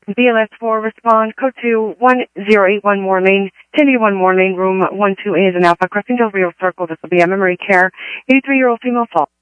BLS4, respond, code 2, 1081 Moore Lane, 1081 Moore Lane, room 12A is an Alpha, crossing Del Rio Circle. This will be a memory care, 83-year-old female fault.